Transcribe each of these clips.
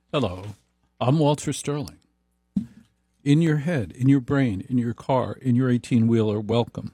Hello, I'm Walter Sterling. In your head, in your brain, in your car, in your 18-wheeler, welcome.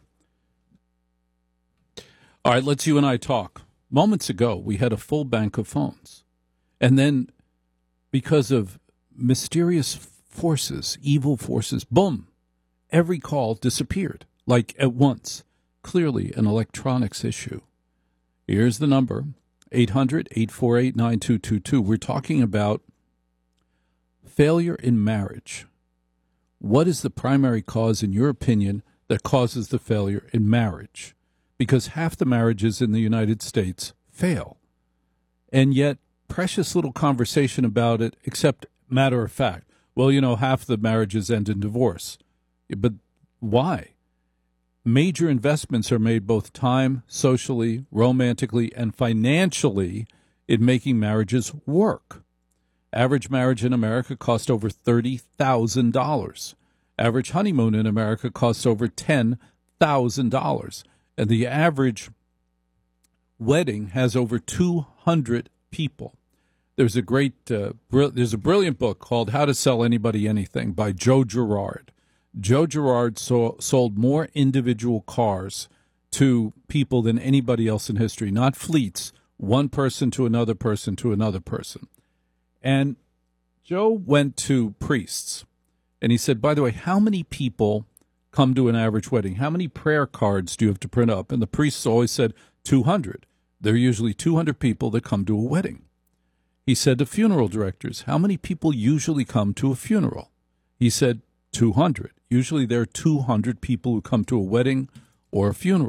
All right, let's you and I talk. Moments ago, we had a full bank of phones. And then, because of mysterious forces, evil forces, boom, every call disappeared, like at once. Clearly an electronics issue. Here's the number, 800-848-9222. We're talking about failure in marriage. What is the primary cause, in your opinion, that causes the failure in marriage? Because half the marriages in the United States fail. And yet, precious little conversation about it, except matter of fact. Well, you know, half the marriages end in divorce. But why? Major investments are made both time, socially, romantically, and financially in making marriages work. Average marriage in America costs over $30,000. Average honeymoon in America costs over $10,000. And the average wedding has over 200 people. There's a brilliant book called How to Sell Anybody Anything by Joe Girard. Joe Girard sold more individual cars to people than anybody else in history, not fleets, one person to another person to another person. And Joe went to priests, and he said, by the way, how many people come to an average wedding? How many prayer cards do you have to print up? And the priests always said 200. There are usually 200 people that come to a wedding. He said to funeral directors, how many people usually come to a funeral? He said 200. Usually there are 200 people who come to a wedding or a funeral.